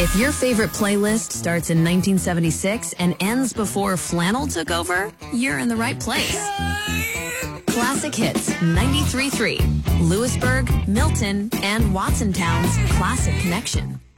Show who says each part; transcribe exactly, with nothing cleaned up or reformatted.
Speaker 1: If your favorite playlist starts in nineteen seventy-six and ends before flannel took over, you're in the right place. Classic Hits ninety-three point three, Lewisburg, Milton, and Watsontown's Classic Connection.